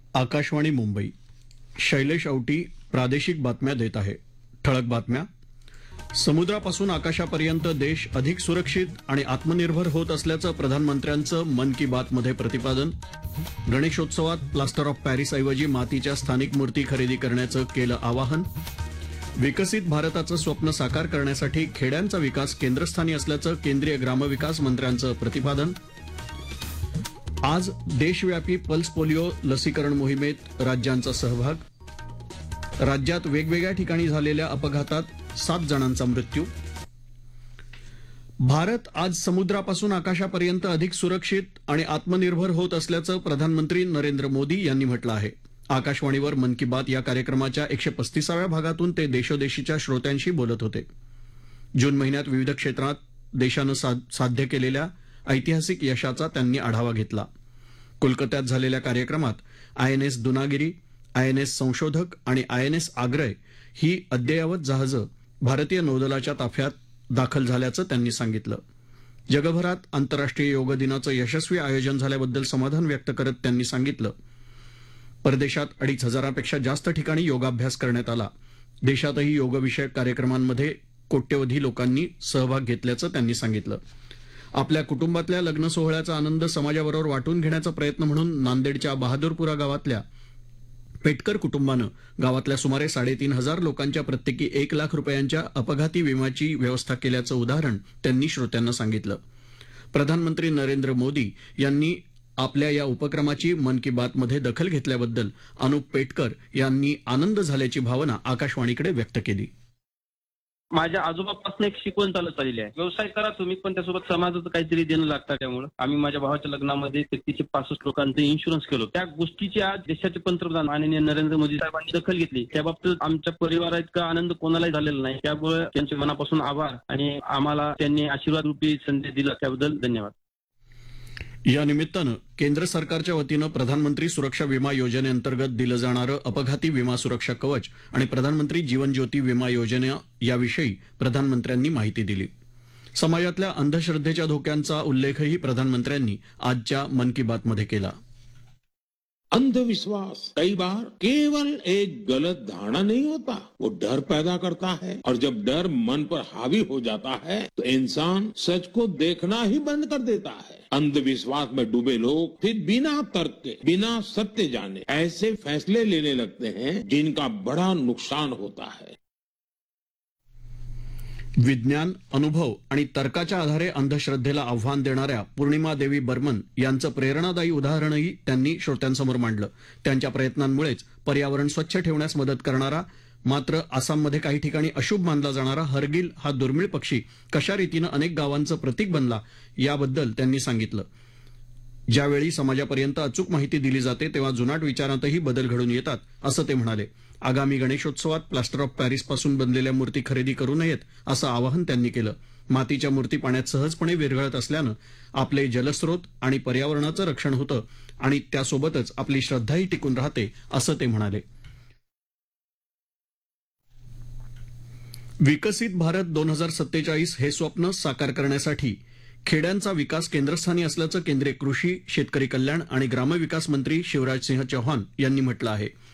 आकाशवाणी मुंबई. शैलेश औटी प्रादेशिक बातम्या देत आहे. ठळक बातम्या. समुद्रापासून आकाशापर्यंत देश अधिक सुरक्षित आणि आत्मनिर्भर होत असल्याचं प्रधानमंत्र्यांचं मन की बात मध्ये प्रतिपादन. गणेशोत्सवात प्लास्टर ऑफ पॅरिसऐवजी मातीच्या स्थानिक मूर्ती खरेदी करण्याचं केलं आवाहन. विकसित भारताचं स्वप्न साकार करण्यासाठी खेड्यांचा विकास केंद्रस्थानी असल्याचं केंद्रीय ग्रामविकास मंत्र्यांचं प्रतिपादन. आज देशव्यापी पल्स पोलिओ लसीकरण मोहिमेत राज्यांचा सहभाग. राज्यात वेगवेगळ्या ठिकाणी झालेल्या अपघातात 7 जणांचा मृत्यू. भारत आज समुद्रापासून आकाशापर्यंत अधिक सुरक्षित आणि आत्मनिर्भर होत असल्याचं प्रधानमंत्री नरेंद्र मोदी यांनी म्हटलं आहे. आकाशवाणीवर मन की बात या कार्यक्रमाच्या 135व्या भागातून ते देशोदेशीच्या श्रोत्यांशी बोलत होते. जून महिन्यात विविध क्षेत्रात देशानं साध्य केलेल्या ऐतिहासिक यशाचा त्यांनी आढावा घेतला. कोलकात्यात झालेल्या कार्यक्रमात आयएनएस दुनागिरी, आयएनएस संशोधक आणि आयएनएस आग्रय ही अद्ययावत जहाजं भारतीय नौदलाच्या ताफ्यात दाखल झाल्याचं त्यांनी सांगितलं. जगभरात आंतरराष्ट्रीय योग दिनाचं यशस्वी आयोजन झाल्याबद्दल समाधान व्यक्त करत त्यांनी सांगितलं, परदेशात 2,500पेक्षा जास्त ठिकाणी योगाभ्यास करण्यात आला. देशातही योगविषयक कार्यक्रमांमध्ये कोट्यवधी लोकांनी सहभाग घेतल्याचं त्यांनी सांगितलं. आपल्या कुटुंबातल्या लग्न सोहळ्याचा आनंद समाजाबरोबर वाटून घेण्याचा प्रयत्न म्हणून नांदेडच्या बहादूरपुरा गावातल्या पेटकर कुटुंबानं गावातल्या सुमारे 3,500 लोकांच्या प्रत्येकी 1 लाख रुपयांच्या अपघाती विम्याची व्यवस्था केल्याचं उदाहरण त्यांनी श्रोत्यांना सांगितलं. प्रधानमंत्री नरेंद्र मोदी यांनी आपल्या या उपक्रमाची मन की बात मध्ये दखल घेतल्याबद्दल अनुप पेटकर यांनी आनंद झाल्याची भावना आकाशवाणीकडे व्यक्त केली. माझ्या आजोबापासून एक शिकवण चालत आलेली आहे. व्यवसाय करा तुम्ही, पण त्यासोबत समाजाचं काहीतरी देणं लागतं. त्यामुळे आम्ही माझ्या भावाच्या लग्नामध्ये 65 लोकांचं इन्शुरन्स केलं. त्या गोष्टीची आज देशाचे पंतप्रधान माननीय नरेंद्र मोदी साहेबांनी दखल घेतली. त्या बाबतीत आमच्या परिवारात इतका आनंद कोणालाही झालेला नाही. त्यामुळे त्यांचे मनापासून आभार आणि आम्हाला त्यांनी आशीर्वाद रूपी संदेश दिला त्याबद्दल धन्यवाद. या निमित्तानं केंद्र सरकारच्या वतीनं प्रधानमंत्री सुरक्षा विमा योजनेअंतर्गत दिलं जाणारं अपघाती विमा सुरक्षा कवच आणि प्रधानमंत्री जीवन ज्योती विमा योजना याविषयी प्रधानमंत्र्यांनी माहिती दिली. समाजातल्या अंधश्रद्धेच्या धोक्यांचा उल्लेखही प्रधानमंत्र्यांनी आजच्या मन की बात मध्ये केला. अंधविश्वास कई बार केवल एक गलत धारणा नहीं होता, वो डर पैदा करता है और जब डर मन पर हावी हो जाता है तो इंसान सच को देखना ही बंद कर देता है. अंधविश्वास में डूबे लोग फिर बिना तर्क के, बिना सत्य जाने ऐसे फैसले लेने लगते हैं जिनका बड़ा नुकसान होता है. विज्ञान, अनुभव आणि तर्काच्या आधारे अंधश्रद्धेला आव्हान देणाऱ्या पूर्णिमा देवी बर्मन यांचं प्रेरणादायी उदाहरणही त्यांनी श्रोत्यांसमोर मांडलं. त्यांच्या प्रयत्नांमुळेच पर्यावरण स्वच्छ ठेवण्यास मदत करणारा मात्र आसाममध्ये काही ठिकाणी अशुभ मानला जाणारा हरगिल हा दुर्मिळ पक्षी कशा रीतीनं अनेक गावांचं प्रतीक बनला याबद्दल त्यांनी सांगितलं. ज्यावेळी समाजापर्यंत अचूक माहिती दिली जाते तेव्हा जुनाट विचारांतही बदल घडून येतात असं ते म्हणाले. आगामी गणेशोत्सवात प्लास्टर ऑफ पॅरिसपासून बनलेल्या मूर्ती खरेदी करू नयेत असं आवाहन त्यांनी केलं. मातीच्या मूर्ती पाण्यात सहजपणे विरघळत असल्यानं आपले जलस्रोत आणि पर्यावरणाचं रक्षण होतं आणि त्यासोबतच आपली श्रद्धाही टिकून राहते असं ते म्हणाले. विकसित भारत 2047 हे स्वप्न साकार करण्यासाठी खेड्यांचा विकास केंद्रस्थानी असल्याचं केंद्रीय कृषी, शेतकरी कल्याण आणि ग्रामविकास मंत्री शिवराज सिंह चौहान यांनी म्हटलं आहे.